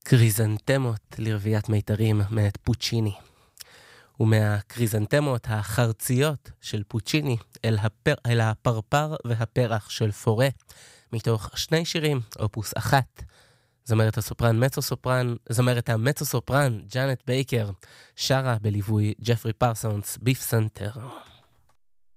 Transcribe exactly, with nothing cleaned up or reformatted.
קריזנטמות לרביית מיתרים מאת פוצ'יני. ומהקריזנטמות החרציות של פוצ'יני אל, הפר, אל הפרפר והפרח של פורה, מתוך שני שירים, אופוס אחת. זמרת הסופרן מצו-סופרן, זמרת המצו-סופרן ג'אנט בייקר, שרה בליווי ג'פרי פרסונס ביף סנטר.